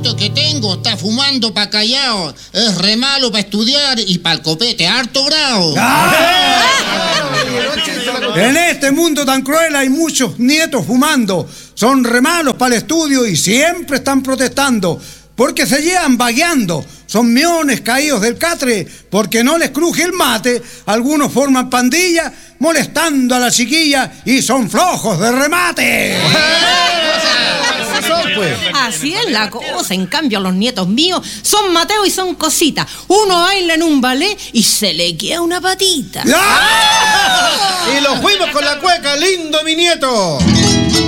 nieto que tengo está fumando pa' callao. Es re malo pa' estudiar y pa' el copete, harto bravo. En este mundo tan cruel hay muchos nietos fumando. Son re malos para el estudio y siempre están protestando. Porque se llevan vagueando. Son miones caídos del catre porque no les cruje el mate. Algunos forman pandilla molestando a la chiquilla y son flojos de remate. Así es la cosa. En cambio, los nietos míos son Mateo y son cositas. Uno baila en un ballet y se le queda una patita. Y lo fuimos con la cueca, lindo mi nieto.